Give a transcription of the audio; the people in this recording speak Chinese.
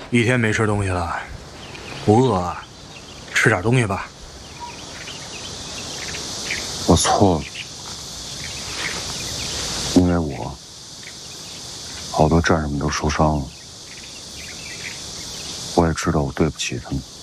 一天没吃东西了，不饿啊？吃点东西吧。 我错了，因为我好多战士们都受伤了，我也知道我对不起他们。